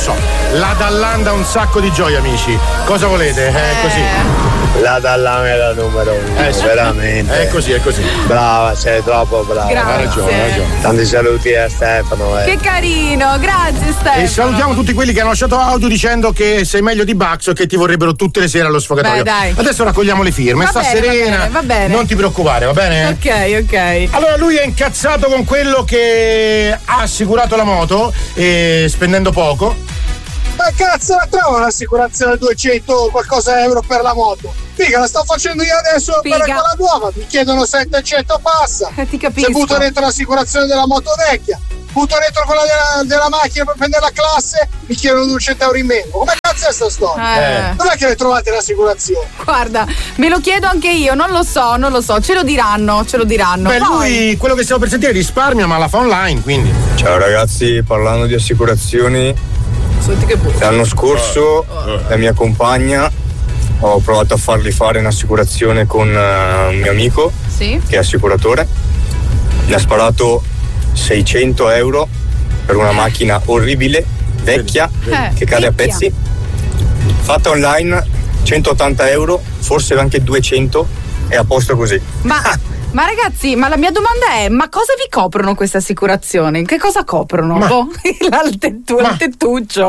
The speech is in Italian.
so. La Dallan dà un sacco di gioia, amici. Cosa volete? È così. La Dallan è la numero uno, sì. veramente. È così. Brava, sei troppo brava. Grazie. Ha ragione. Tanti saluti a Stefano. Che carino, grazie Stefano. E salutiamo tutti quelli che hanno lasciato audio dicendo che sei meglio di Baxo e che ti vorrebbero tutte le sere allo sfogatoio. Beh, dai. Adesso raccogliamo le firme. Sta serena. Va bene. Non ti preoccupare, va bene? Ok. Allora lui è incazzato con quello che ha assicurato la moto spendendo poco. Ma cazzo la trovo l'assicurazione 200 qualcosa euro per la moto? Figa, la sto facendo io adesso per quella nuova, mi chiedono 700 passa. Ti capisco. Se butto dentro l'assicurazione della moto vecchia, butto dentro quella della macchina per prendere la classe, mi chiedono 200 euro in meno. Come cazzo è sta storia? Dov'è che le trovate l'assicurazione? Guarda, me lo chiedo anche io, non lo so, ce lo diranno. Beh, lui, quello che stiamo per sentire risparmia, ma la fa online, quindi. Ciao ragazzi, parlando di assicurazioni, Senti che l'anno scorso la mia compagna ho provato a fargli fare un'assicurazione con un mio amico che è assicuratore. Mi ha sparato 600 euro per una macchina orribile, vecchia, che cade a pezzi. Fatta online 180 euro, forse anche 200, è a posto così. Ma ragazzi, ma la mia domanda è: ma cosa vi coprono queste assicurazioni? Che cosa coprono? Il tettuccio.